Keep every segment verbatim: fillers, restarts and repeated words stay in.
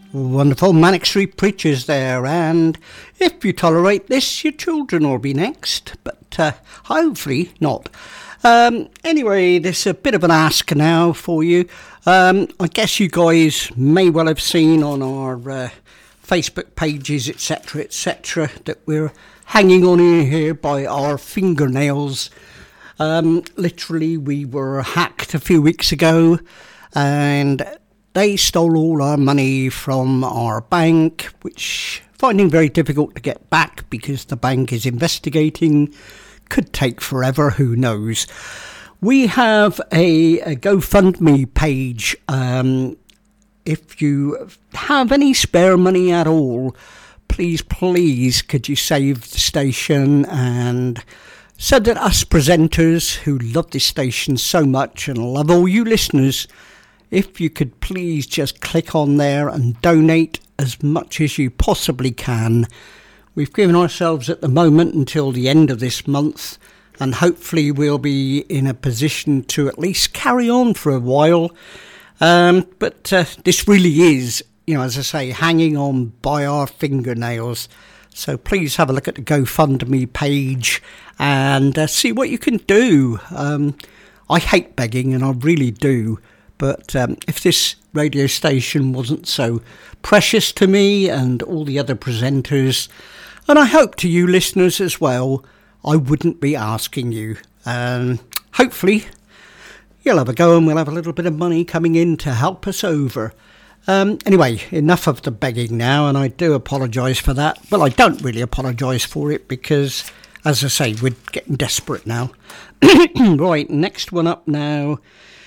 Wonderful Manic Street Preachers there, and if you tolerate this, your children will be next, but uh, hopefully not. Um, anyway, there's a bit of an ask now for you. Um, I guess you guys may well have seen on our uh, Facebook pages, etc, et cetera, that we're hanging on in here by our fingernails. Um, literally, we were hacked a few weeks ago, and they stole all our money from our bank, which finding very difficult to get back because the bank is investigating. Could take forever, who knows. We have a, a GoFundMe page. Um, if you have any spare money at all, please, please, could you save the station, and so that us presenters who love this station so much and love all you listeners, if you could please just click on there and donate as much as you possibly can. We've given ourselves at the moment until the end of this month, and hopefully we'll be in a position to at least carry on for a while. Um, but uh, this really is, you know, as I say, hanging on by our fingernails. So please have a look at the GoFundMe page and uh, see what you can do. Um, I hate begging, and I really do. But um, if this radio station wasn't so precious to me and all the other presenters, and I hope to you listeners as well, I wouldn't be asking you. Um, hopefully you'll have a go and we'll have a little bit of money coming in to help us over. Um, anyway, enough of the begging now, and I do apologise for that. Well, I don't really apologise for it because, as I say, we're getting desperate now. Right, next one up now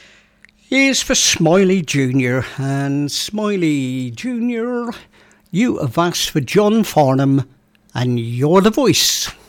is for Smiley Junior And Smiley Junior, you have asked for John Farnham, and you're the voice.